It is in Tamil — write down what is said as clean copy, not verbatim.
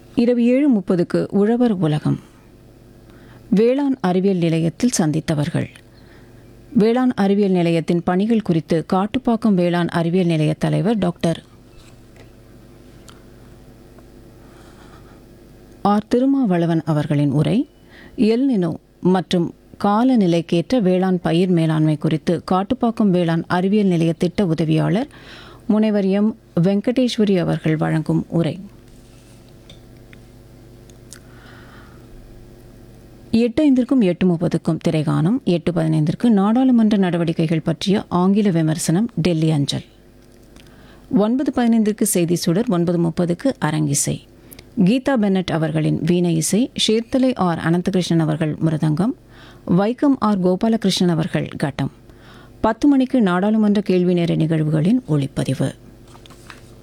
இரவு 7:30க்கு உழவர் உலகம். வேளாண் அறிவியல் நிலையத்தில் சந்தித்தவர்கள். வேளாண் அறிவியல் நிலையத்தின் பணிகள் குறித்து காட்டுப்பாக்கம் வேளாண் அறிவியல் நிலைய தலைவர் டாக்டர் ஆர். திருமாவளவன் அவர்களின் உரை. எல் நினோ மற்றும் காலநிலைக்கேற்ற வேளாண் பயிர் மேலாண்மை குறித்து காட்டுப்பாக்கம் வேளாண் அறிவியல் நிலைய திட்ட உதவியாளர் முனைவர் எம். வெங்கடேஸ்வரி அவர்கள் வழங்கும் உரை. 8:05க்கும் 8:30க்கும் திரைகாணும். 8:15க்கு நாடாளுமன்ற நடவடிக்கைகள் பற்றிய ஆங்கில விமர்சனம் டெல்லி அஞ்சல். 9:15க்கு செய்தி சுடர். 9:30க்கு அரங்கிசை. கீதா பென்னட் அவர்களின் வீணை இசை. ஷேர்தலை ஆர். அனந்தகிருஷ்ணன் அவர்கள் மிருதங்கம். வைக்கம் ஆர். கோபாலகிருஷ்ணன் அவர்கள் கட்டம். 10 மணிக்கு நாடாளுமன்ற கேள்வி நேர நிகழ்வுகளின் ஒளிப்பதிவு.